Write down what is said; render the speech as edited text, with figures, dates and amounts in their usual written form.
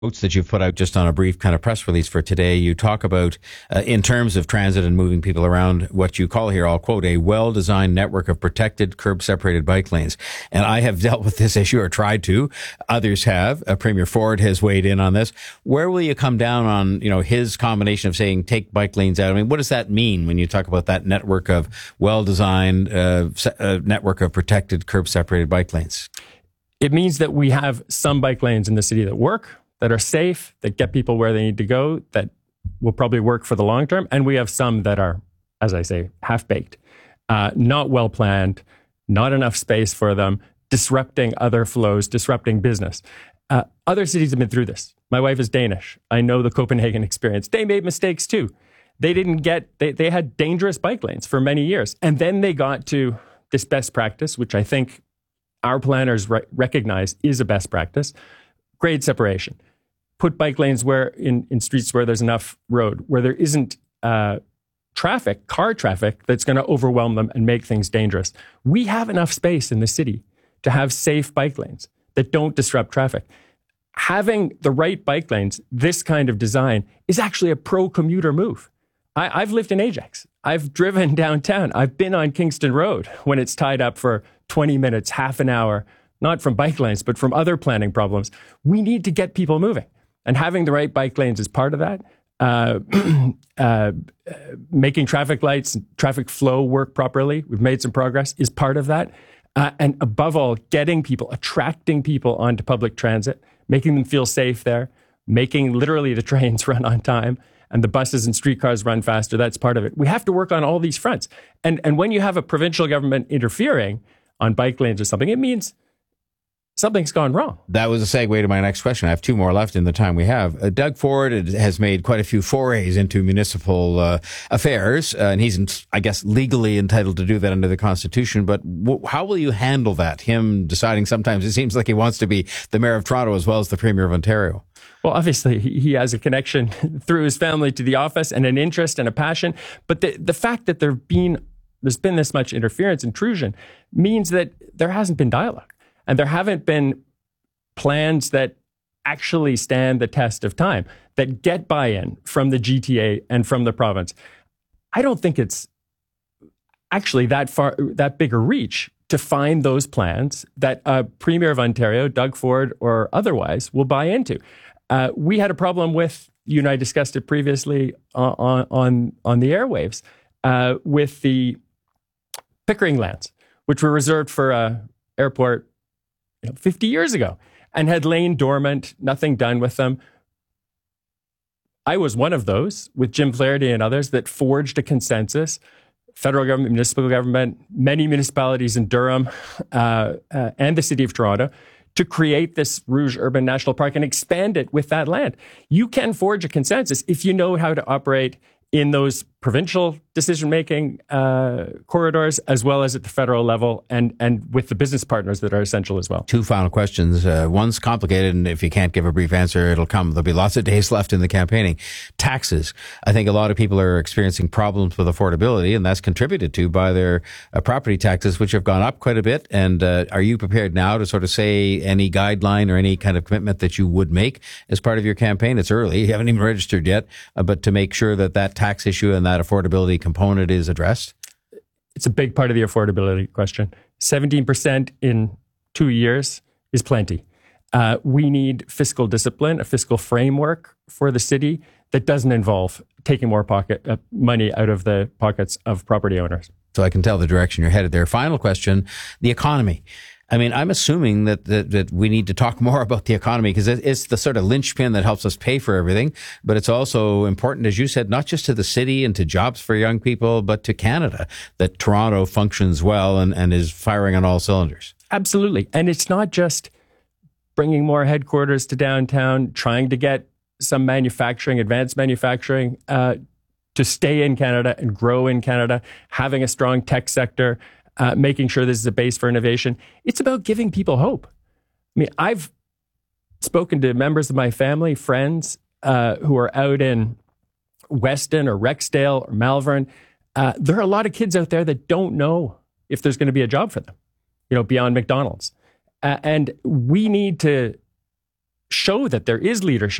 Quotes that you've put out just on a brief kind of press release for today. You talk about, in terms of transit and moving people around, what you call here, I'll quote, a well-designed network of protected curb-separated bike lanes. And I have dealt with this issue, or tried to. Others have. Premier Ford has weighed in on this. Where will you come down on, his combination of saying take bike lanes out? I mean, what does that mean when you talk about that network of well-designed network of protected curb-separated bike lanes? It means that we have some bike lanes in the city that work, that are safe, that get people where they need to go, that will probably work for the long term. And we have some that are, as I say, half-baked, not well planned, not enough space for them, disrupting other flows, disrupting business. Other cities have been through this. My wife is Danish. I know the Copenhagen experience. They made mistakes too. They had dangerous bike lanes for many years. And then they got to this best practice, which I think our planners recognize is a best practice, grade separation. Put bike lanes where in streets where there's enough road, where there isn't car traffic that's going to overwhelm them and make things dangerous. We have enough space in the city to have safe bike lanes that don't disrupt traffic. Having the right bike lanes, this kind of design, is actually a pro-commuter move. I've lived in Ajax. I've driven downtown. I've been on Kingston Road when it's tied up for 20 minutes, half an hour, not from bike lanes, but from other planning problems. We need to get people moving. And having the right bike lanes is part of that. Making traffic lights, traffic flow work properly, we've made some progress, is part of that. And above all, attracting people onto public transit, making them feel safe there, making literally the trains run on time and the buses and streetcars run faster. That's part of it. We have to work on all these fronts. And when you have a provincial government interfering on bike lanes or something, it means something's gone wrong. That was a segue to my next question. I have two more left in the time we have. Doug Ford has made quite a few forays into municipal affairs, and he's, I guess, legally entitled to do that under the Constitution. But how will you handle that? Him deciding sometimes it seems like he wants to be the mayor of Toronto as well as the premier of Ontario. Well, obviously, he has a connection through his family to the office and an interest and a passion. But the fact that there's been this much interference, intrusion, means that there hasn't been dialogue. And there haven't been plans that actually stand the test of time, that get buy-in from the GTA and from the province. I don't think it's actually that big a reach to find those plans that a Premier of Ontario, Doug Ford or otherwise, will buy into. We had a problem with, you and I discussed it previously on the airwaves, with the Pickering lands, which were reserved for airport 50 years ago and had lain dormant, nothing done with them. I was one of those with Jim Flaherty and others that forged a consensus, federal government, municipal government, many municipalities in Durham and the city of Toronto, to create this Rouge Urban National Park and expand it with that land. You can forge a consensus if you know how to operate in those provincial decision-making corridors, as well as at the federal level, and with the business partners that are essential as well. Two final questions. One's complicated, and if you can't give a brief answer, it'll come. There'll be lots of days left in the campaigning. Taxes. I think a lot of people are experiencing problems with affordability, and that's contributed to by their property taxes, which have gone up quite a bit. And are you prepared now to sort of say any guideline or any kind of commitment that you would make as part of your campaign? It's early. You haven't even registered yet, but to make sure that that tax issue and that affordability component is addressed? It's a big part of the affordability question. 17% in 2 years is plenty. We need fiscal discipline, a fiscal framework for the city that doesn't involve taking more money out of the pockets of property owners. So I can tell the direction you're headed there. Final question, the economy. I mean, I'm assuming that we need to talk more about the economy because it's the sort of linchpin that helps us pay for everything. But it's also important, as you said, not just to the city and to jobs for young people, but to Canada, that Toronto functions well and is firing on all cylinders. Absolutely. And it's not just bringing more headquarters to downtown, trying to get some manufacturing, advanced manufacturing, to stay in Canada and grow in Canada, having a strong tech sector, making sure this is a base for innovation. It's about giving people hope. I mean, I've spoken to members of my family, friends who are out in Weston or Rexdale or Malvern. There are a lot of kids out there that don't know if there's going to be a job for them, beyond McDonald's. And we need to show that there is leadership